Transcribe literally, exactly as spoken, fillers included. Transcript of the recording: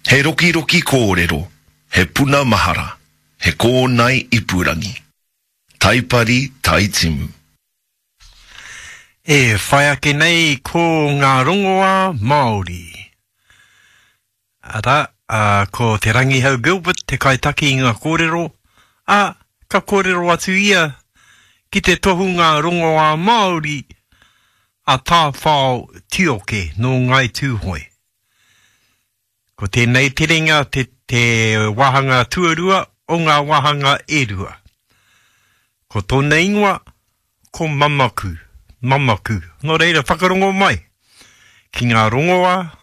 He roki roki kōrero, he puna mahara, he kōnai ipurangi. Taipari taitimu. E whai ake nei ko ngā rongoa Māori. Ara, uh, ko te Rangihau Gilbert, te kaitaki i ngā kōrero, a ka kōrero atu ia ki te tohu ngā rongoa Māori a tā whao tioke no ngai tūhoi. Ko tēnei te ringa te, te wahanga tuarua o ngā wahanga erua. Ko tōna ingoa, ko mamaku, mamaku. Nō reira, whakarongo mai. Ki ngā rongoa